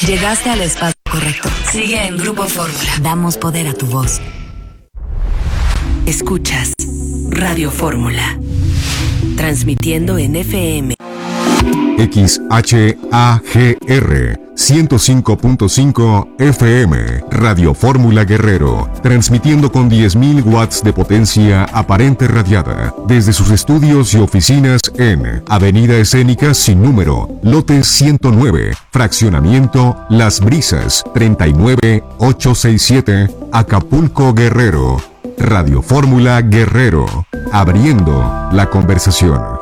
Llegaste al espacio correcto. Sigue en Grupo Fórmula. Damos poder a tu voz. Escuchas Radio Fórmula. Transmitiendo en FM. XHAGR 105.5 FM, Radio Fórmula Guerrero, transmitiendo con 10.000 watts de potencia aparente radiada, desde sus estudios y oficinas en Avenida Escénica sin número, lote 109, fraccionamiento Las Brisas, 39867, Acapulco, Guerrero. Radio Fórmula Guerrero, abriendo la conversación.